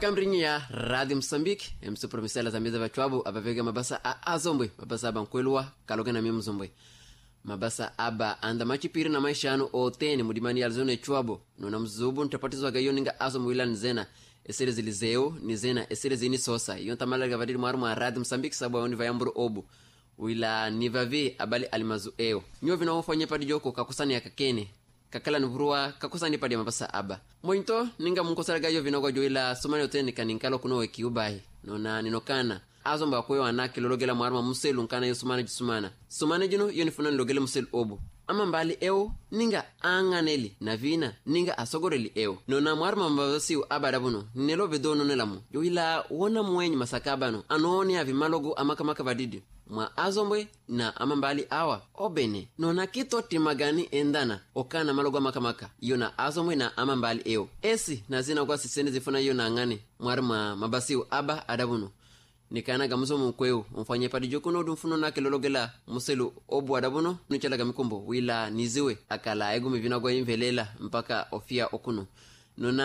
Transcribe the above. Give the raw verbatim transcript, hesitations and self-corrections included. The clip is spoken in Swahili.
makamrinyi ya Radio Msambiki emsu promisela za meza vachwabu abavega mabasa a azombwe mabasa aba nkwelwa kalogena mimi mzombwe mabasa aba anda machipiri na maisha anu oteni mudimani ya zone chwabo nuna mzubu ntapatizwa gayo ninga azombwe ila nzena esere zilizeo nizena esere zini sosa yonta malaga vadiri mwarumu a Radio Msambiki sabu wa univa yamburu obu wila nivavi abali alimazu eo nyo vina wafanye padi joko kakusani ya kakene kakala nuvurua kakusani padi ya mabasa aba mointo ninga mkosara gayo vinogo joila sumani oteni kaninkalo kuno weki ubahi nona ninokana azomba kwe wanaki lologela mwaruma muselu nkana yu sumana jisumana sumana jino yu nifuna nilogele muselu obu ama mbali eo ninga anganeli na vina ninga asogoreli eo nona mwaruma mbasiu abadabuno nelo vedono nelamu joila wona mwenye masakabano anooni ya vimalogo amakamaka vadidi mwa azombwe na ama mbali awa obene nona kito timagani endana okana malogo makamaka iyo na azombwe na ama mbali eo esi na zina kwa sisene zifuna iyo na angane mwaruma mabasiu aba adabuno nikana gamuzo mkweu mfanye padi jokuno dumfuno na kelologela muselu obu adabuno nuchalaga mikombo wila niziwe akala egu mivina kwa imvelela mpaka ofia okuno nona